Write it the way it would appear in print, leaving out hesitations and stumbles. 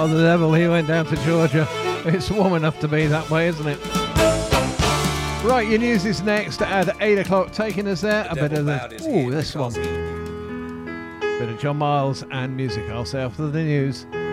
Oh, the devil, he went down to Georgia. It's warm enough to be that way, isn't it? Right, your news is next at 8 o'clock. Taking us there, a bit of this one. Bit of John Miles and music. I'll say after the news.